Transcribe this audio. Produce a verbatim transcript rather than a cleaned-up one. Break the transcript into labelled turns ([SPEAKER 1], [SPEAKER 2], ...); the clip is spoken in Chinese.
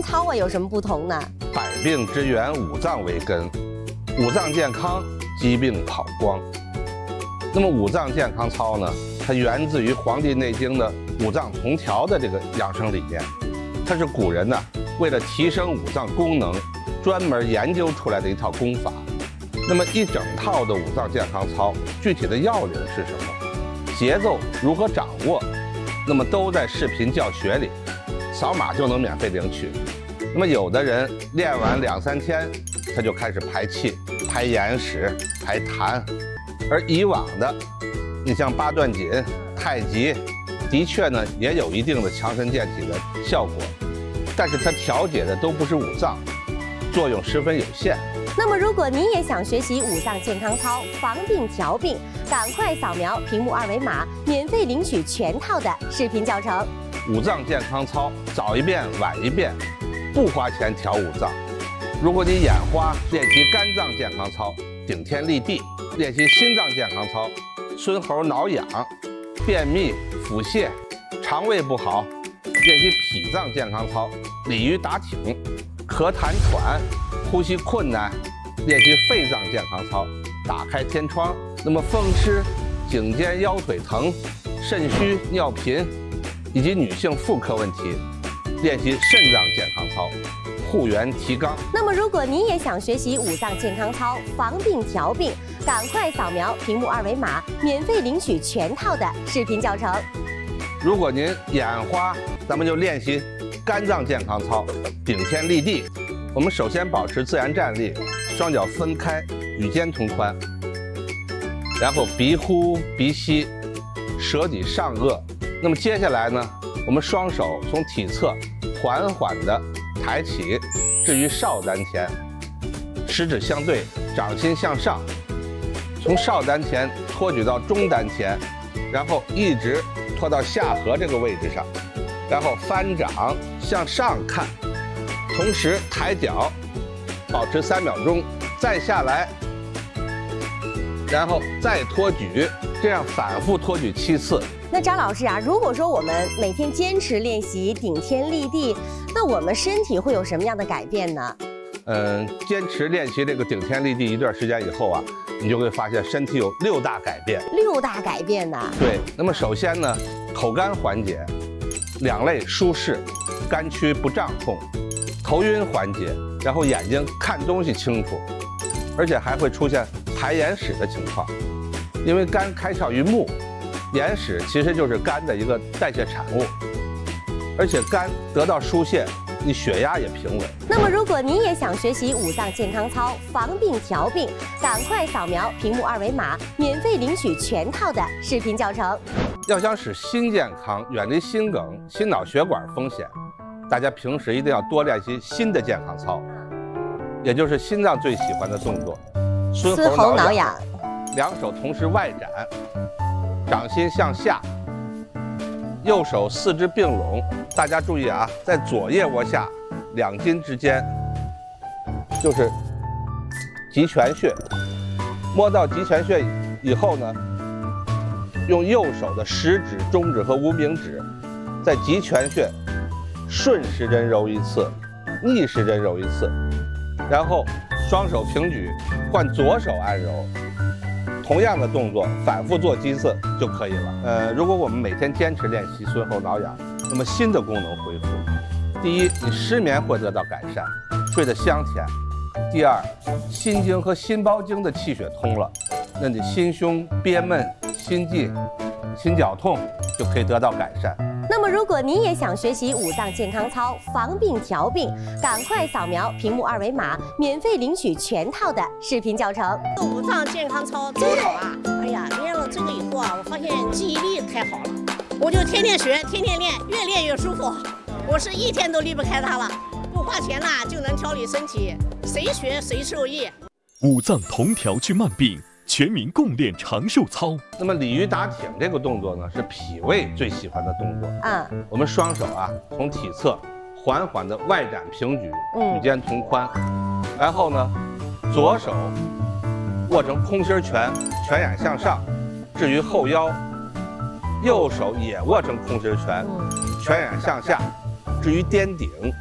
[SPEAKER 1] 心操啊有什么不同呢？
[SPEAKER 2] 百病之源，五脏为根，五脏健康，疾病跑光。那么五脏健康操呢，它源自于《黄帝内经》的五脏同调的这个养生理念，它是古人呢为了提升五脏功能，专门研究出来的一套功法。那么一整套的五脏健康操，具体的要领是什么？节奏如何掌握？那么都在视频教学里，扫码就能免费领取。那么有的人练完两三天，他就开始排气、排眼屎、排痰。而以往的，你像八段锦、太极，的确呢也有一定的强身健体的效果，但是它调节的都不是五脏，作用十分有限。
[SPEAKER 1] 那么如果你也想学习五脏健康操，防病调病，赶快扫描屏幕二维码，免费领取全套的视频教程。
[SPEAKER 2] 五脏健康操，早一遍晚一遍，不花钱调五脏。如果你眼花，练习肝脏健康操，顶天立地；练习心脏健康操，孙猴挠痒；便秘、腹泻；肠胃不好，练习脾脏健康操，鲤鱼打挺；咳痰喘，呼吸困难，练习肺脏健康操，打开天窗。那么风湿、颈肩腰腿疼、肾虚、尿频，以及女性妇科问题，练习肾脏健康操，护元提肛。
[SPEAKER 1] 那么如果你也想学习五脏健康操，防病调病，赶快扫描屏幕二维码，免费领取全套的视频教程。
[SPEAKER 2] 如果您眼花，咱们就练习肝脏健康操，顶天立地。我们首先保持自然站立，双脚分开，与肩同宽，然后鼻呼鼻吸，舌抵上颚。那么接下来呢，我们双手从体侧缓缓地抬起，置于少丹田，食指相对，掌心向上，从少丹田托举到中丹田，然后一直拖到下颌这个位置上，然后翻掌向上看，同时抬脚，保持三秒钟，再下来，然后再托举，这样反复托举七次。
[SPEAKER 1] 那张老师啊，如果说我们每天坚持练习顶天立地，那我们身体会有什么样的改变呢？
[SPEAKER 2] 嗯，坚持练习这个顶天立地一段时间以后啊，你就会发现身体有六大改变。
[SPEAKER 1] 六大改变呢？
[SPEAKER 2] 对，那么首先呢，口干缓解，两肋舒适，肝区不胀痛，头晕缓解，然后眼睛看东西清楚，而且还会出现排眼屎的情况，因为肝开窍于目。眼屎其实就是肝的一个代谢产物，而且肝得到疏泄，你血压也平稳。
[SPEAKER 1] 那么如果你也想学习五脏健康操，防病调病，赶快扫描屏幕二维码，免费领取全套的视频教程。
[SPEAKER 2] 要想使心健康，远离心梗、心脑血管风险，大家平时一定要多练习心的健康操，也就是心脏最喜欢的动作，
[SPEAKER 1] 孙猴挠痒，
[SPEAKER 2] 两手同时外展，掌心向下，右手四肢并拢。大家注意啊，在左腋窝下两筋之间就是极泉穴，摸到极泉穴以后呢，用右手的食指、中指和无名指在极泉穴顺时针揉一次，逆时针揉一次，然后双手平举，换左手按揉。同样的动作反复做几次就可以了。呃，如果我们每天坚持练习孙猴挠痒，那么心的功能恢复。第一，你失眠会得到改善，睡得香甜；第二，心经和心包经的气血通了，那你心胸憋闷、心悸、心绞痛就可以得到改善。
[SPEAKER 1] 那么如果你也想学习五脏健康操，防病调病，赶快扫描屏幕二维码，免费领取全套的视频教程。
[SPEAKER 3] 五脏健康操真好啊！哎呀，练了这个以后啊，我发现记忆力太好了，我就天天学，天天练，越练越舒服。我是一天都离不开它了，不花钱啦就能调理身体，谁学谁受益。
[SPEAKER 4] 五脏同调治慢病，全民共练长寿操。
[SPEAKER 2] 那么鲤鱼打挺这个动作呢，是脾胃最喜欢的动作。
[SPEAKER 1] 嗯，
[SPEAKER 2] 我们双手啊从体侧缓缓的外展平举，与肩同宽，然后呢，左手握成空心拳，拳眼向上，置于后腰；右手也握成空心拳，拳眼向下，置于颠顶。